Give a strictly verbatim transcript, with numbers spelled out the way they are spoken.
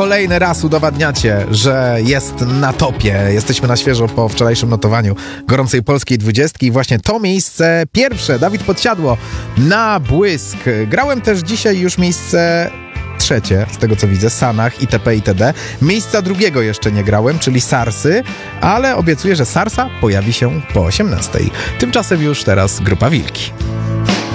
kolejny raz udowadniacie, że jest na topie. Jesteśmy na świeżo po wczorajszym notowaniu gorącej polskiej dwudziestki i właśnie to miejsce pierwsze, Dawid Podsiadło, Na błysk. Grałem też dzisiaj już miejsce trzecie, z tego co widzę, Sanach itp. itd. Miejsca drugiego jeszcze nie grałem, czyli Sarsy, ale obiecuję, że Sarsa pojawi się po osiemnastej. Tymczasem już teraz Grupa Wilki.